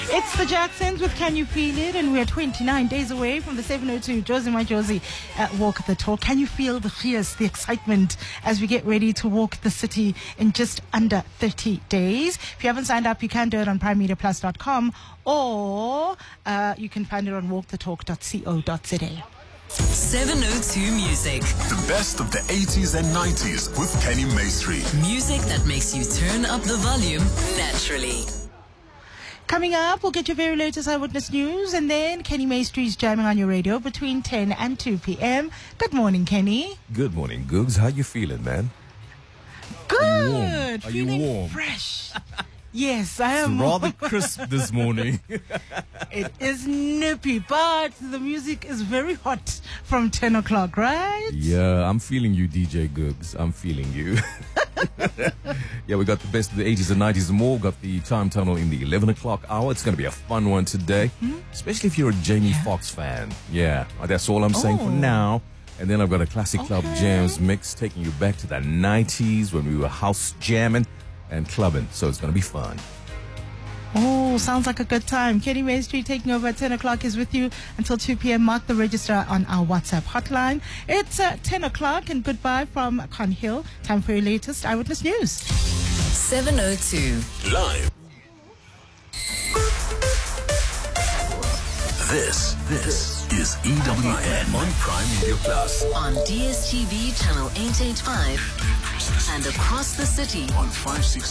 It's the Jacksons with Can You Feel It? And we're 29 days away from the 702 Josie My Josie Walk the Talk. Can you feel the fierce, the excitement as we get ready to walk the city in just under 30 days? If you haven't signed up, you can do it on primemediaplus.com or you can find it on walkthetalk.co.za. 702 Music. The best of the 80s and 90s with Kenny Maestri. Music that makes you turn up the volume naturally. Coming up, we'll get your very latest Eyewitness News, and then Kenny Maestri's jamming on your radio between 10 and 2 p.m. Good morning, Kenny. Good morning, Googs. How you feeling, man? Good. Are you Feeling warm? fresh. Yes, I am. It's rather crisp this morning. It is nippy, but the music is very hot from 10 o'clock, right? Yeah, I'm feeling you, DJ Googs. I'm feeling you. Yeah, we got the best of the 80s and 90s and more. We got the Time Tunnel in the 11 o'clock hour. It's going to be a fun one today, especially if you're a Jamie Foxx fan. Yeah, that's all I'm saying for now. And then I've got a classic club jams mix taking you back to the 90s when we were house jamming and clubbing. So it's going to be fun. Oh, sounds like a good time. Kenny Maestri taking over at 10 o'clock is with you until 2 p.m. Mark the register on our WhatsApp hotline. It's 10 o'clock and goodbye from Con Hill. Time for your latest Eyewitness News. 702. Live. This is EWN on Prime Media Plus. On DSTV channel 885 and across the city On 560.